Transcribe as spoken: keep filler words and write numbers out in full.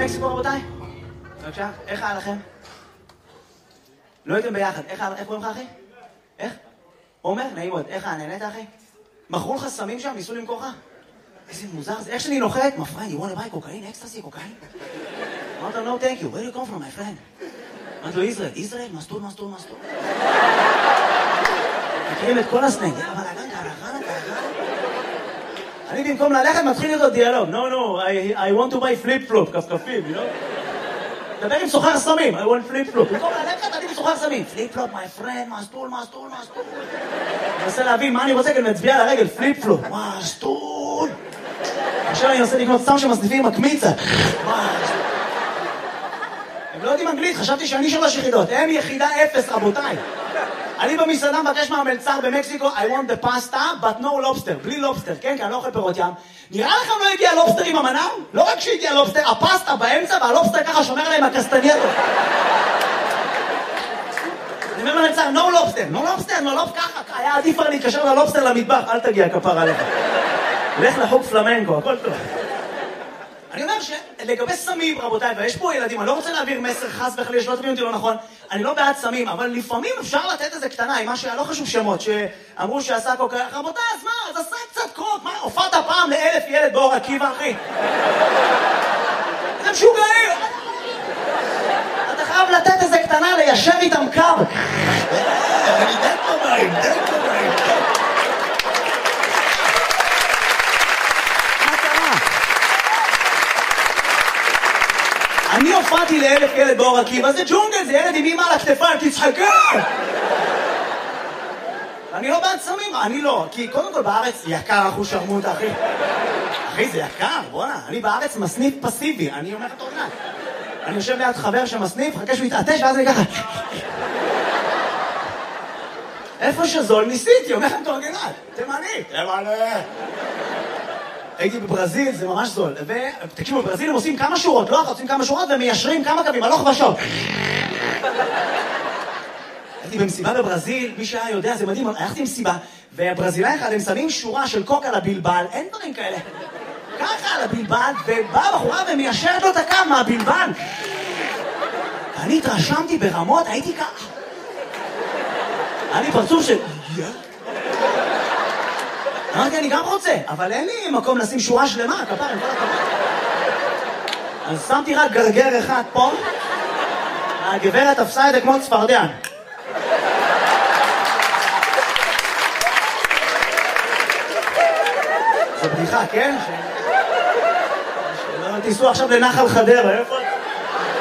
במקסיקו רבותיי? בבקשה, איך היה לכם? לא הייתם ביחד, איך קוראים לך אחי? איך? עומר? נעים מאוד, איך היה? נהנית אחי? מכרו לך סמים שם? ניסו למכור לך? איזה מוזר זה, איך שאני נוחת? My friend, you want to buy cocaine? Ecstasy, cocaine? אמרת לו, no thank you, where do you come from my friend? אמרת לו, ישראל, ישראל, מסטול, מסטול, מסטול. מכירים את כל הסנג, אבל הגן, קרחנה, קרחנה. אני במקום ללכת מתחיל להיות דיאלוג. No, no, I, I want to buy flip-flop, כפכפים, you know? דבר עם סוחר סמים, I want flip-flop. במקום ללכת, אני בסוחר סמים. flip-flop, my friend, מסטול, מסטול, מסטול. אני מנסה להבין מה אני רוצה, כי אני מצביע על הרגל, flip-flop, מסטול. עכשיו אני מנסה לקנות סתם שמסניפים עם הקמיצה. הם לא יודעים אנגלית, חשבתי שאני שלוש יחידות. הם יחידה אפס, רבותיי. אני במסעדה מבקש מהמלצר במקסיקו, I want the pasta, but no lobster. בלי לובסטר, כן? כי אני לא אוכל פירות ים. נראה לכם לא הגיע לובסטר עם המנה? לא רק שהגיע לובסטר, הפסטה באמצע, והלובסטר ככה שומר עליהם הקסטנייטו. אני אומר למלצר, no lobster, no lobster, no lobster, ככה. היה עדיף כבר להתקשר ללובסטר למטבח, אל תגיע כפר עליך. לך לחוג פלמנקו, הכל טוב. אני אומר שלגבי סמים, רבותיי, ויש פה ילדים, אני לא רוצה להעביר מסר חס וחלילה, שלא תבינו אותי לא נכון, אני לא בעד סמים, אבל לפעמים אפשר לתת איזה קטנה, עם מה שהיה לא חשוב שמות, שאמרו שעשה כל כך, רבותיי, אז מה, אז עשה קצת קרוק, מה, הופעת פעם לאלף ילד באור עקיבא, אחי? זה משוגעים! אתה חייב לתת איזה קטנה, ליישר איתם קו. אני דק במים, דק במים. אני הופעתי לאלף ילד באור עקיבא, זה ג'ונגל, זה ילד עם אמא על הכתפיים, תצחקה! אני לא בעד סמים, אני לא, כי קודם כל בארץ יקר אחוז שרמוט, אחי. אחי, זה יקר, בוא'נה, אני בארץ מסניף פסיבי, אני אומר לך תורנת. אני יושב ליד חבר שמסניף, חכה שהוא יתעטש, ואז אני ככה... איפה שזול ניסיתי, אומר לכם תורנת, תימני, תימני. הייתי בברזיל, זה ממש זול. ותקשיבו, בברזיל הם עושים כמה שורות, לא אחת, עושים כמה שורות ומיישרים כמה קווים, הלוך ושוב. הייתי במסיבה בברזיל, מי שהיה יודע, זה מדהים, הלכתי עם סיבה, והברזילאי אחד, הם שמים שורה של קוק על הבלבל, אין דברים כאלה. ככה על הבלבל, ובאה בחורה ומיישרת לו את הקו מהבלבל. אני התרשמתי ברמות, הייתי ככה. היה לי פרצוף של... אמרתי, אני גם רוצה, אבל אין לי מקום לשים שורה שלמה, כפר, עם כל הכבוד. אז שמתי רק גרגר אחד פה, הגברת תפסה את זה כמו צפרדע. זו בדיחה, כן? שלא תיסעו עכשיו לנחל חדרה, איפה